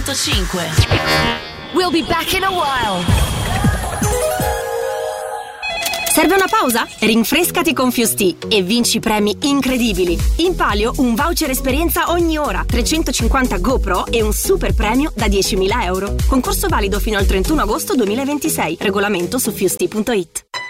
105. We'll be back in a while. Serve una pausa? Rinfrescati con Fusti e vinci premi incredibili. In palio un voucher esperienza ogni ora, 350 GoPro e un super premio da 10.000 euro. Concorso valido fino al 31 agosto 2026. Regolamento su fusti.it.